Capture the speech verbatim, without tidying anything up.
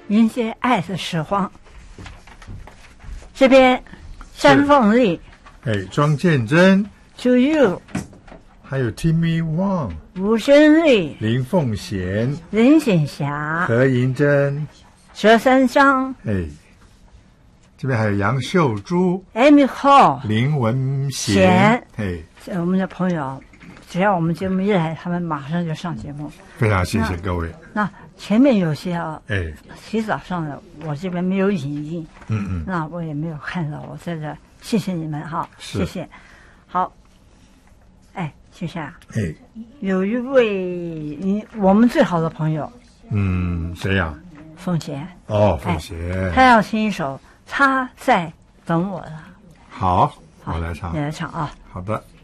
迎接爱的时光。这边山凤丽， 哎，庄建真 To You， 还有 Timmy Wang， 吴宣瑞， 林凤贤， 林显霞， 何银珍， 佘三章， 哎，这边还有杨秀珠 Amy Hall， 林文贤， 贤哎， 我们的朋友，只要我们节目一来，他们马上就上节目。 非常谢谢各位。 那前面有些啊， 哎， 洗澡上的，我这边没有影印， 嗯嗯， 那我也没有看到，我在这谢谢你们哈，谢谢。好，哎，谢谢啊， 哎， 有一位你我们最好的朋友， 嗯，谁呀、啊？ 凤贤。 哦，凤贤， 他要听一首《他在等我》了。 好，我来唱， 你来唱啊。 好的。